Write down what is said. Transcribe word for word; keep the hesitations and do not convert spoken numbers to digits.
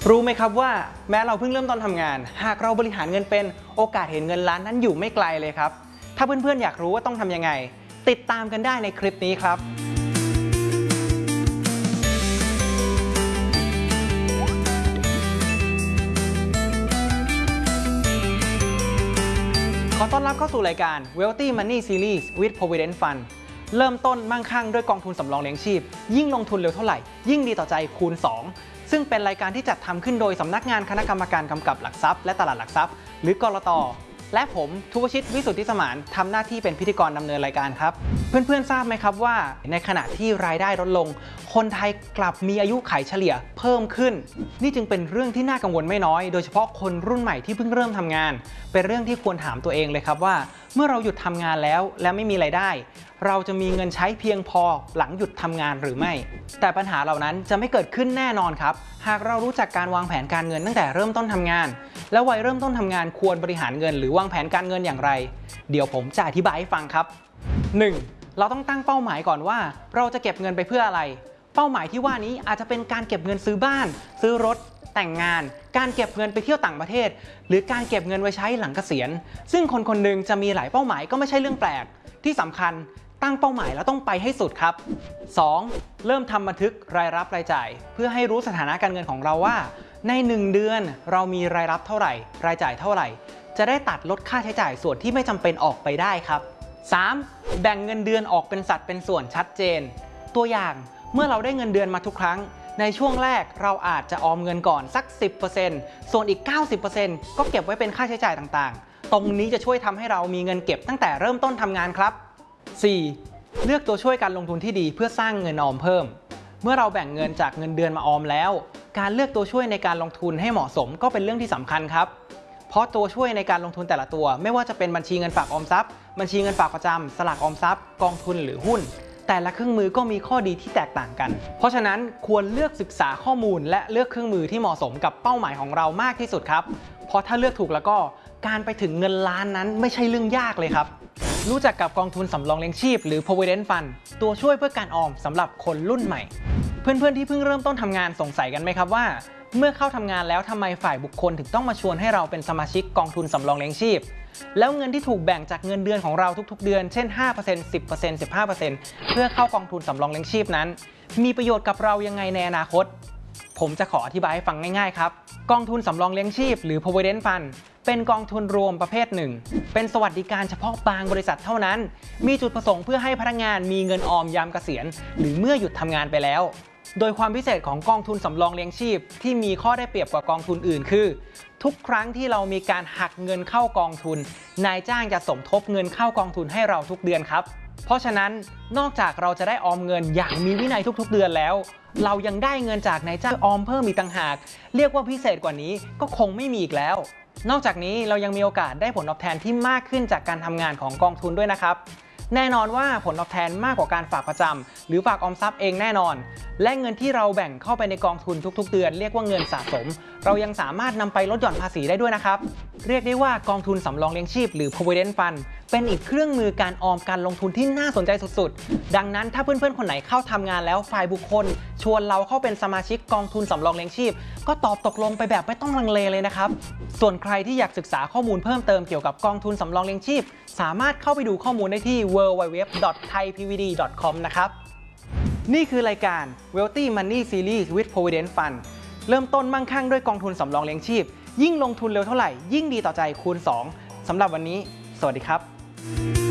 รู้ไหมครับว่าแม้เราเพิ่งเริ่มต้นทำงานหากเราบริหารเงินเป็นโอกาสเห็นเงินล้านนั้นอยู่ไม่ไกลเลยครับถ้าเพื่อนๆอยากรู้ว่าต้องทำยังไงติดตามกันได้ในคลิปนี้ครับขอต้อนรับเข้าสู่รายการ Wealthy Money Series with Provident Fund เริ่มต้นมั่งคั่งด้วยกองทุนสำรองเลี้ยงชีพยิ่งลงทุนเร็วเท่าไหร่ยิ่งดีต่อใจคูณสองซึ่งเป็นรายการที่จัดทำขึ้นโดยสำนักงานคณะกรรมการกำกับหลักทรัพย์และตลาดหลักทรัพย์หรือกลต.และผมทุวชิตวิสุทธิสมานทำหน้าที่เป็นพิธีกรดำเนินรายการครับเพื่อนๆทราบไหมครับว่าในขณะที่รายได้ลดลงคนไทยกลับมีอายุขัยเฉลี่ยเพิ่มขึ้นนี่จึงเป็นเรื่องที่น่ากังวลไม่น้อยโดยเฉพาะคนรุ่นใหม่ที่เพิ่งเริ่มทำงานเป็นเรื่องที่ควรถามตัวเองเลยครับว่าเมื่อเราหยุดทำงานแล้วและไม่มีรายได้เราจะมีเงินใช้เพียงพอหลังหยุดทำงานหรือไม่แต่ปัญหาเหล่านั้นจะไม่เกิดขึ้นแน่นอนครับหากเรารู้จักการวางแผนการเงินตั้งแต่เริ่มต้นทำงานแล้ววัยเริ่มต้นทำงานควรบริหารเงินหรือวางแผนการเงินอย่างไรเดี๋ยวผมจะอธิบายให้ฟังครับ หนึ่ง. เราต้องตั้งเป้าหมายก่อนว่าเราจะเก็บเงินไปเพื่ออะไรเป้าหมายที่ว่านี้อาจจะเป็นการเก็บเงินซื้อบ้านซื้อรถแต่งงานการเก็บเงินไปเที่ยวต่างประเทศหรือการเก็บเงินไว้ใช้หลังเกษียณซึ่งคนคนหนึ่งจะมีหลายเป้าหมายก็ไม่ใช่เรื่องแปลกที่สำคัญตั้งเป้าหมายแล้วต้องไปให้สุดครับ สอง. เริ่มทำบันทึกรายรับรายจ่ายเพื่อให้รู้สถานะการเงินของเราว่าในหนึ่งเดือนเรามีรายรับเท่าไหร่รายจ่ายเท่าไหร่จะได้ตัดลดค่าใช้จ่ายส่วนที่ไม่จำเป็นออกไปได้ครับ สาม. แบ่งเงินเดือนออกเป็นสัดเป็นส่วนชัดเจนตัวอย่างเมื่อเราได้เงินเดือนมาทุกครั้งในช่วงแรกเราอาจจะออมเงินก่อนสัก สิบเปอร์เซ็นต์ ส่วนอีก เก้าสิบเปอร์เซ็นต์ ก็เก็บไว้เป็นค่าใช้จ่ายต่างๆตรงนี้จะช่วยทำให้เรามีเงินเก็บตั้งแต่เริ่มต้นทำงานครับ สี่. เลือกตัวช่วยการลงทุนที่ดีเพื่อสร้างเงินออมเพิ่มเมื่อเราแบ่งเงินจากเงินเดือนมาออมแล้วการเลือกตัวช่วยในการลงทุนให้เหมาะสมก็เป็นเรื่องที่สำคัญครับเพราะตัวช่วยในการลงทุนแต่ละตัวไม่ว่าจะเป็นบัญชีเงินฝากออมทรัพย์บัญชีเงินฝากประจำสลากออมทรัพย์กองทุนหรือหุ้นแต่ละเครื่องมือก็มีข้อดีที่แตกต่างกันเพราะฉะนั้นควรเลือกศึกษาข้อมูลและเลือกเครื่องมือที่เหมาะสมกับเป้าหมายของเรามากที่สุดครับเพราะถ้าเลือกถูกแล้วก็การไปถึงเงินล้านนั้นไม่ใช่เรื่องยากเลยครับรู้จักกับกองทุนสำรองเลี้ยงชีพหรือ Provident Fund ตัวช่วยเพื่อการออมสำหรับคนรุ่นใหม่เพื่อนๆที่เพิ่งเริ่มต้นทำงานสงสัยกันไหมครับว่าเมื่อเข้าทำงานแล้วทำไมฝ่ายบุคคลถึงต้องมาชวนให้เราเป็นสมาชิกกองทุนสำรองเลี้ยงชีพแล้วเงินที่ถูกแบ่งจากเงินเดือนของเราทุกๆเดือนเช่น ห้าเปอร์เซ็นต์ สิบเปอร์เซ็นต์ สิบห้าเปอร์เซ็นต์ เพื่อเข้ากองทุนสำรองเลี้ยงชีพนั้นมีประโยชน์กับเรายังไงในอนาคตผมจะขออธิบายให้ฟังง่ายๆครับกองทุนสำรองเลี้ยงชีพหรือ Provident Fund เป็นกองทุนรวมประเภทหนึ่งเป็นสวัสดิการเฉพาะบางบริษัทเท่านั้นมีจุดประสงค์เพื่อให้พนักงานมีเงินออมยามเกษียณหรือเมื่อหยุดทำงานไปแล้วโดยความพิเศษของกองทุนสำรองเลี้ยงชีพที่มีข้อได้เปรียบกว่ากองทุนอื่นคือทุกครั้งที่เรามีการหักเงินเข้ากองทุนนายจ้างจะสมทบเงินเข้ากองทุนให้เราทุกเดือนครับเพราะฉะนั้นนอกจากเราจะได้ออมเงินอย่างมีวินัยทุกๆเดือนแล้วเรายังได้เงินจากนายจ้างออมเพิ่มอีกต่างหากเรียกว่าพิเศษกว่านี้ก็คงไม่มีอีกแล้วนอกจากนี้เรายังมีโอกาสได้ผลตอบแทนที่มากขึ้นจากการทำงานของกองทุนด้วยนะครับแน่นอนว่าผลตอบแทนมากกว่าการฝากประจำหรือฝากออมทรัพย์เองแน่นอนและเงินที่เราแบ่งเข้าไปในกองทุนทุกๆเดือนเรียกว่าเงินสะสมเรายังสามารถนำไปลดหย่อนภาษีได้ด้วยนะครับเรียกได้ว่ากองทุนสำรองเลี้ยงชีพหรือ Provident Fund เป็นอีกเครื่องมือการออมการลงทุนที่น่าสนใจสุดๆดังนั้นถ้าเพื่อนๆคนไหนเข้าทำงานแล้วฝ่ายบุคคลชวนเราเข้าเป็นสมาชิกกองทุนสำรองเลี้ยงชีพก็ตอบตกลงไปแบบไม่ต้องลังเลเลยนะครับส่วนใครที่อยากศึกษาข้อมูลเพิ่มเติมเกี่ยวกับกองทุนสำรองเลี้ยงชีพสามารถเข้าไปดูข้อมูลได้ที่ ดับเบิลยู ดับเบิลยู ดับเบิลยู ดอท ไทย พี วี ดี ดอท คอม นะครับนี่คือรายการ Wealthy Money Series with Provident Fund เริ่มต้นมั่งคั่งด้วยกองทุนสำรองเลี้ยงชีพยิ่งลงทุนเร็วเท่าไหร่ยิ่งดีต่อใจคูณสองสำหรับวันนี้สวัสดีครับ